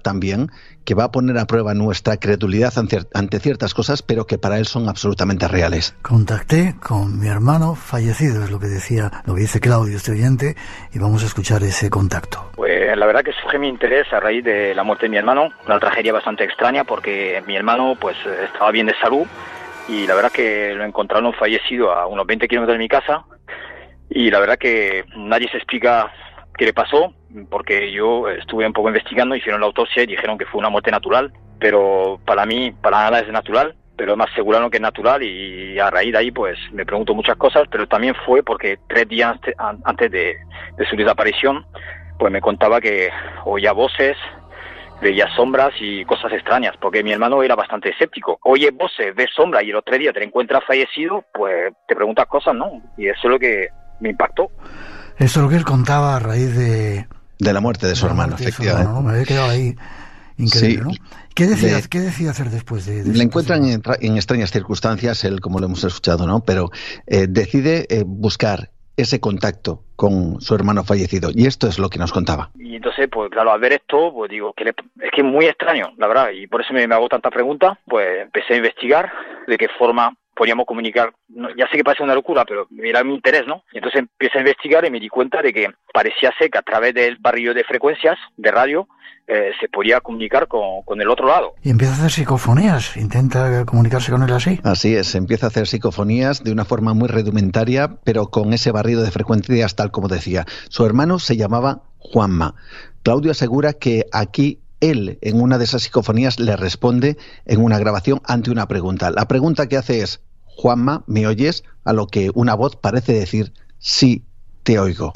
también que va a poner a prueba nuestra credulidad ante ciertas cosas, pero que para él son absolutamente reales. Contacté con mi hermano fallecido, es lo que dice Claudio, este oyente, y vamos a escuchar ese contacto. Pues la verdad que surge mi interés a raíz de la muerte de mi hermano, una tragedia bastante extraña porque mi hermano pues estaba bien de salud y la verdad que lo encontraron fallecido a unos 20 kilómetros de mi casa y la verdad que nadie se explica qué le pasó, porque yo estuve un poco investigando, hicieron la autopsia y dijeron que fue una muerte natural, pero para mí, para nada es natural, pero me aseguraron que es natural y a raíz de ahí pues me pregunto muchas cosas, pero también fue porque 3 días antes de su desaparición, pues me contaba que oía voces, veía sombras y cosas extrañas, porque mi hermano era bastante escéptico. Oye voces, ves sombras y el otro día te encuentras fallecido, pues te preguntas cosas, ¿no? Y eso es lo que me impactó. Eso es lo que él contaba a raíz de la muerte de su hermano, efectivamente. ¿No? Me había quedado ahí increíble, sí. ¿No? ¿Qué decía hacer después de le encuentran en extrañas circunstancias, él, como lo hemos escuchado, ¿no? Pero decide buscar ese contacto con su hermano fallecido, y esto es lo que nos contaba. Y entonces, pues claro, al ver esto, pues digo, es que es muy extraño, la verdad, y por eso me hago tantas preguntas, pues empecé a investigar de qué forma podíamos comunicar. Ya sé que parece una locura, pero era mi interés, ¿no? Y entonces empecé a investigar y me di cuenta de que parecía ser que a través del barrio de frecuencias de radio se podía comunicar con el otro lado. Y empieza a hacer psicofonías, intenta comunicarse con él así. Así es, empieza a hacer psicofonías de una forma muy rudimentaria, pero con ese barrido de frecuencias tal como decía. Su hermano se llamaba Juanma. Claudio asegura que aquí él, en una de esas psicofonías, le responde en una grabación ante una pregunta. La pregunta que hace es: Juanma, ¿me oyes? A lo que una voz parece decir: sí, te oigo.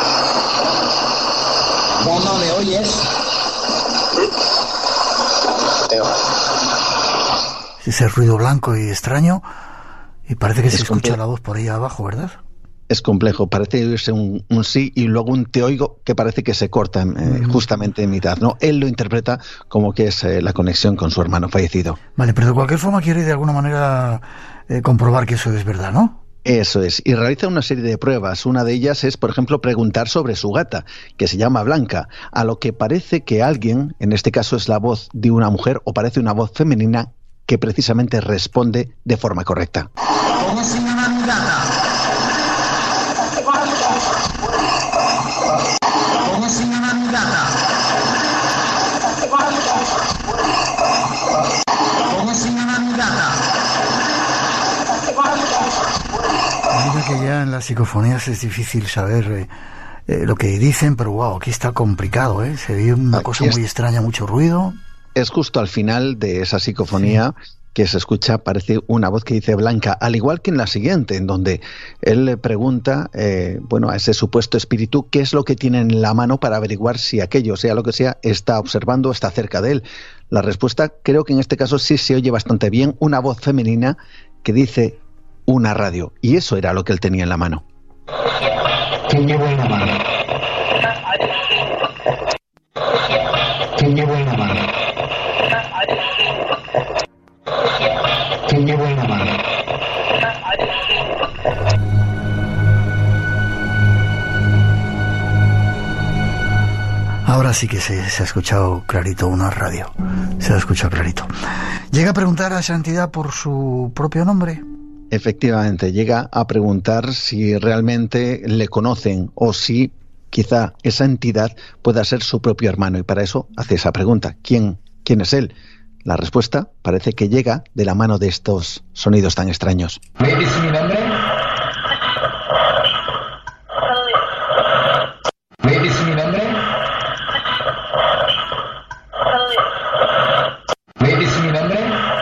Juanma, ¿me oyes? Ese ruido blanco y extraño, y parece que se escucha la voz por ahí abajo, ¿verdad? Es complejo, parece oírse un sí y luego un te oigo que parece que se corta justamente en mitad, ¿no? Él lo interpreta como que es la conexión con su hermano fallecido. Vale, pero de cualquier forma quiere de alguna manera comprobar que eso es verdad, ¿no? Eso es, y realiza una serie de pruebas. Una de ellas es, por ejemplo, preguntar sobre su gata, que se llama Blanca, a lo que parece que alguien, en este caso es la voz de una mujer o parece una voz femenina, que precisamente responde de forma correcta. ¿Cómo se llama mi gata? ¿Cómo se llama mi gata? ¿Cómo se llama mi gata? Mira que ya en las psicofonías es difícil saber lo que dicen, pero wow, aquí está complicado, ¿eh? Se ve una cosa muy extraña, mucho ruido. Es justo al final de esa psicofonía que se escucha, parece una voz que dice Blanca, al igual que en la siguiente, en donde él le pregunta a ese supuesto espíritu qué es lo que tiene en la mano para averiguar si aquello, sea lo que sea, está observando, está cerca de él. La respuesta creo que en este caso sí se oye bastante bien, una voz femenina que dice una radio, y eso era lo que él tenía en la mano. ¿Qué llevo en la mano? ¿Qué llevo en la mano? ¿Qué llevo en la mano? Ahora sí que se ha escuchado clarito una radio. Se ha escuchado clarito. ¿Llega a preguntar a esa entidad por su propio nombre? Efectivamente, llega a preguntar si realmente le conocen o si quizá esa entidad pueda ser su propio hermano, y para eso hace esa pregunta: ¿Quién es él? La respuesta parece que llega de la mano de estos sonidos tan extraños. ¿Me dice mi nombre? ¿Me dice mi nombre? ¿Me dice mi nombre?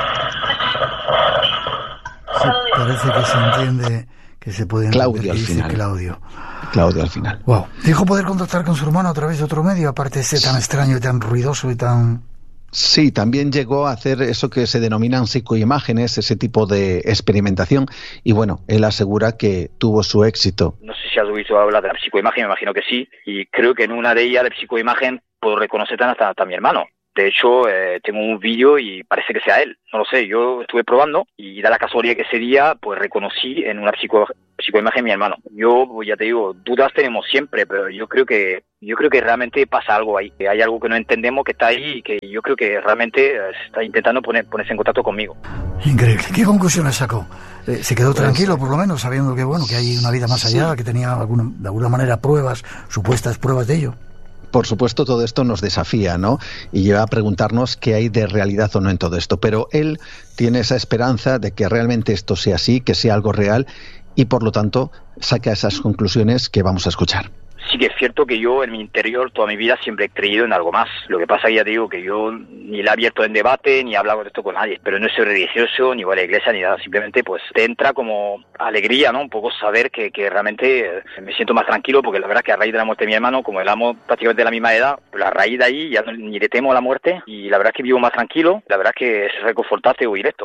Sí, parece que se entiende, que se puede entender. Claudio al final. Claudio al final. Wow. Dijo poder contactar con su hermano a través de otro medio, aparte de ser tan extraño y tan ruidoso y tan... Sí, también llegó a hacer eso que se denominan psicoimágenes, ese tipo de experimentación, y bueno, él asegura que tuvo su éxito. No sé si has oído hablar de la psicoimagen, me imagino que sí, y creo que en una de ellas, de psicoimagen, puedo reconocer hasta a mi hermano. De hecho, tengo un vídeo y parece que sea él. No lo sé, yo estuve probando y da la casualidad que ese día pues reconocí en una psicoimagen mi hermano. Yo, ya te digo, dudas tenemos siempre, pero yo creo que realmente pasa algo ahí. Que hay algo que no entendemos que está ahí y que yo creo que realmente está intentando ponerse en contacto conmigo. Increíble. ¿Qué conclusiones sacó? ¿Se quedó tranquilo, por lo menos, sabiendo que que hay una vida más allá, que tenía de alguna manera supuestas pruebas de ello? Por supuesto, todo esto nos desafía, ¿no? Y lleva a preguntarnos qué hay de realidad o no en todo esto. Pero él tiene esa esperanza de que realmente esto sea así, que sea algo real, y por lo tanto saca esas conclusiones que vamos a escuchar. Sí que es cierto que yo en mi interior toda mi vida siempre he creído en algo más. Lo que pasa es que ya te digo que yo ni la he abierto en debate ni he hablado de esto con nadie. Pero no soy religioso, ni voy a la iglesia, ni nada. Simplemente pues te entra como alegría, ¿no? Un poco saber que realmente me siento más tranquilo, porque la verdad es que a raíz de la muerte de mi hermano, como éramos prácticamente de la misma edad, pues a raíz de ahí ya ni le temo a la muerte y la verdad es que vivo más tranquilo. La verdad es que es reconfortante oír esto.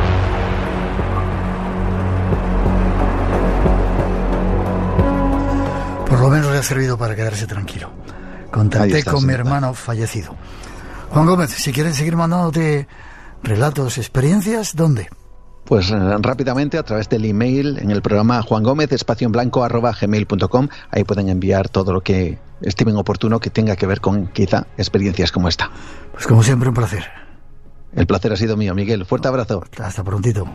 Por lo menos le ha servido para quedarse tranquilo. Contacté con mi hermano fallecido. Juan Gómez, si quieren seguir mandándote relatos, experiencias, ¿dónde? Pues rápidamente a través del email en el programa juangomez_gmail.com. Ahí pueden enviar todo lo que estimen oportuno que tenga que ver con quizá experiencias como esta. Pues como siempre, un placer. El placer ha sido mío, Miguel. Fuerte abrazo. Hasta prontito.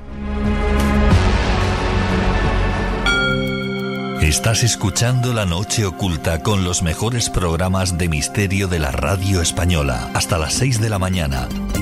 Estás escuchando La Noche Oculta con los mejores programas de misterio de la radio española. Hasta las 6 de la mañana.